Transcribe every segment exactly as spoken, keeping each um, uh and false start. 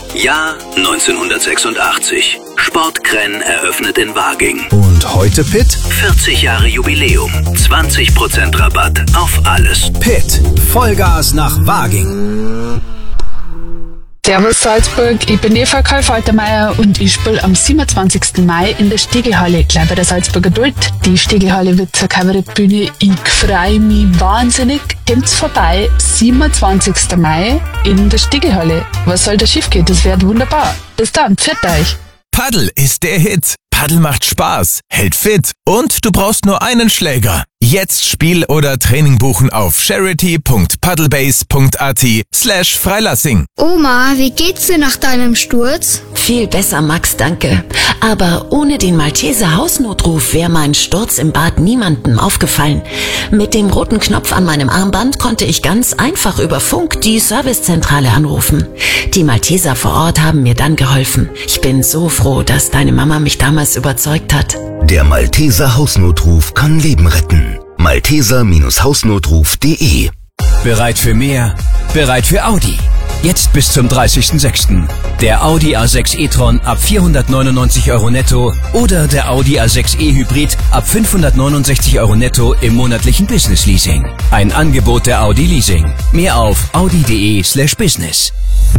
Jahr neunzehnhundertsechsundachtzig. Sportkrenn eröffnet in Waging. Und heute Pitt? vierzig Jahre Jubiläum. zwanzig Prozent Rabatt auf alles. Pitt. Vollgas nach Waging. Servus Salzburg, ich bin Eva Karl-Faltermeier und ich spiele am siebenundzwanzigsten Mai in der Stegelhalle, gleich bei der Salzburger Duld. Die Stegelhalle wird zur Kabarettbühne. Ich freue mich wahnsinnig. Kommt's vorbei, siebenundzwanzigsten Mai in der Stegelhalle. Was soll da schief gehen? Das wird wunderbar. Bis dann, pfiat euch. Paddel ist der Hit. Paddel macht Spaß, hält fit und du brauchst nur einen Schläger. Jetzt Spiel oder Training buchen auf charity.paddlebase.at slash Freilassing. Oma, wie geht's dir nach deinem Sturz? Viel besser, Max, danke. Aber ohne den Malteser Hausnotruf wäre mein Sturz im Bad niemandem aufgefallen. Mit dem roten Knopf an meinem Armband konnte ich ganz einfach über Funk die Servicezentrale anrufen. Die Malteser vor Ort haben mir dann geholfen. Ich bin so froh, dass deine Mama mich damals überzeugt hat. Der Malteser Hausnotruf kann Leben retten. Malteser Hausnotruf punkt de. Bereit für mehr? Bereit für Audi. Jetzt bis zum dreißigsten sechsten Der Audi A sechs e-tron ab vierhundertneunundneunzig Euro netto oder der Audi A sechs e Hybrid ab fünfhundertneunundsechzig Euro netto im monatlichen Business Leasing. Ein Angebot der Audi Leasing. Mehr auf audi.de slash business.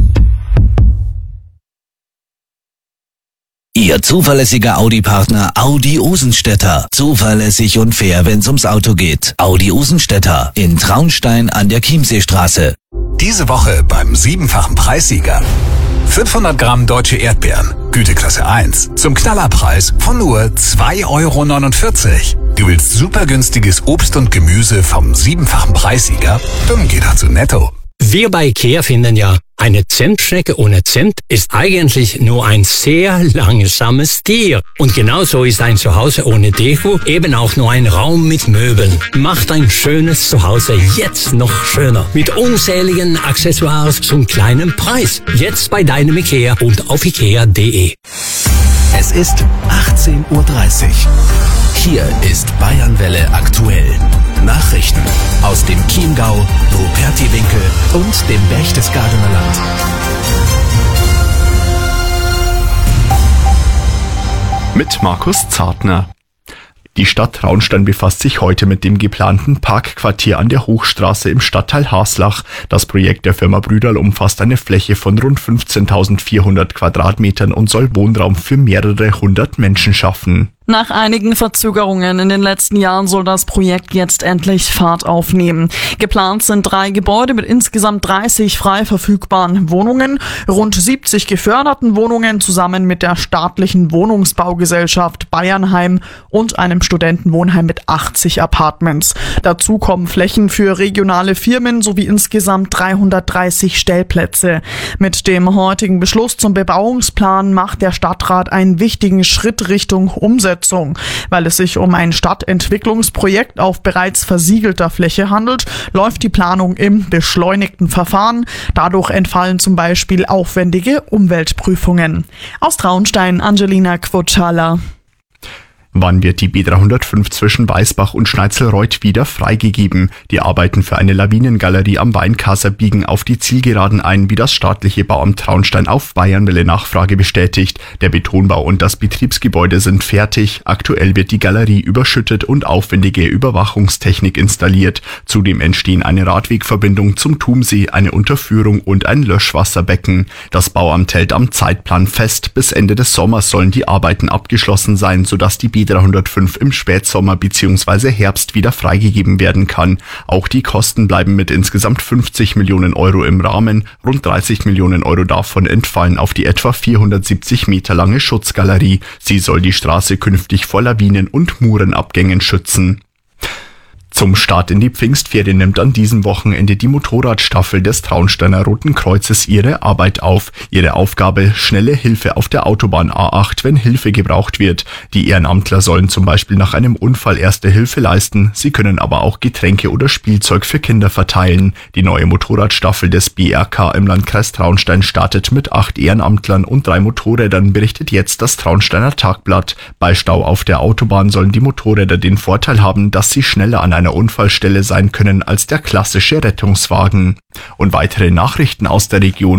Ihr zuverlässiger Audi-Partner Audi Osenstädter. Zuverlässig und fair, wenn's ums Auto geht. Audi Osenstädter in Traunstein an der Chiemseestraße. Diese Woche beim siebenfachen Preissieger. fünfhundert Gramm deutsche Erdbeeren, Güteklasse eins, zum Knallerpreis von nur zwei Euro neunundvierzig. Du willst super günstiges Obst und Gemüse vom siebenfachen Preissieger? Dann geh doch zu Netto. Wir bei IKEA finden ja, eine Zentschnecke ohne Cent ist eigentlich nur ein sehr langsames Tier. Und genauso ist ein Zuhause ohne Deko eben auch nur ein Raum mit Möbeln. Macht ein schönes Zuhause jetzt noch schöner. Mit unzähligen Accessoires zum kleinen Preis. Jetzt bei deinem IKEA und auf ikea punkt de. Es ist achtzehn Uhr dreißig. Hier ist Bayernwelle aktuell. Nachrichten aus dem Chiemgau, Rupertiwinkel und dem Berchtesgadener Land. Mit Markus Zartner. Die Stadt Traunstein befasst sich heute mit dem geplanten Parkquartier an der Hochstraße im Stadtteil Haslach. Das Projekt der Firma Brüderl umfasst eine Fläche von rund fünfzehntausendvierhundert Quadratmetern und soll Wohnraum für mehrere hundert Menschen schaffen. Nach einigen Verzögerungen in den letzten Jahren soll das Projekt jetzt endlich Fahrt aufnehmen. Geplant sind drei Gebäude mit insgesamt dreißig frei verfügbaren Wohnungen, rund siebzig geförderten Wohnungen zusammen mit der staatlichen Wohnungsbaugesellschaft Bayernheim und einem Studentenwohnheim mit achtzig Apartments. Dazu kommen Flächen für regionale Firmen sowie insgesamt dreihundertdreißig Stellplätze. Mit dem heutigen Beschluss zum Bebauungsplan macht der Stadtrat einen wichtigen Schritt Richtung Umsetzung. Weil es sich um ein Stadtentwicklungsprojekt auf bereits versiegelter Fläche handelt, läuft die Planung im beschleunigten Verfahren. Dadurch entfallen zum Beispiel aufwendige Umweltprüfungen. Aus Traunstein, Angelina Quotschala. Wann wird die B dreihundertfünf zwischen Weißbach und Schneizelreuth wieder freigegeben? Die Arbeiten für eine Lawinengalerie am Weinkaser biegen auf die Zielgeraden ein, wie das staatliche Bauamt Traunstein auf Bayernwelle Nachfrage bestätigt. Der Betonbau und das Betriebsgebäude sind fertig. Aktuell wird die Galerie überschüttet und aufwendige Überwachungstechnik installiert. Zudem entstehen eine Radwegverbindung zum Tumsee, eine Unterführung und ein Löschwasserbecken. Das Bauamt hält am Zeitplan fest. Bis Ende des Sommers sollen die Arbeiten abgeschlossen sein, sodass die B dreihundertfünf im Spätsommer bzw. Herbst wieder freigegeben werden kann. Auch die Kosten bleiben mit insgesamt fünfzig Millionen Euro im Rahmen. Rund dreißig Millionen Euro davon entfallen auf die etwa vierhundertsiebzig Meter lange Schutzgalerie. Sie soll die Straße künftig vor Lawinen- und Murenabgängen schützen. Zum Start in die Pfingstferien nimmt an diesem Wochenende die Motorradstaffel des Traunsteiner Roten Kreuzes ihre Arbeit auf. Ihre Aufgabe: schnelle Hilfe auf der Autobahn A acht, wenn Hilfe gebraucht wird. Die Ehrenamtler sollen zum Beispiel nach einem Unfall erste Hilfe leisten. Sie können aber auch Getränke oder Spielzeug für Kinder verteilen. Die neue Motorradstaffel des B R K im Landkreis Traunstein startet mit acht Ehrenamtlern und drei Motorrädern, berichtet jetzt das Traunsteiner Tagblatt. Bei Stau auf der Autobahn sollen die Motorräder den Vorteil haben, dass sie schneller an einer Unfallstelle sein können als der klassische Rettungswagen. Und weitere Nachrichten aus der Region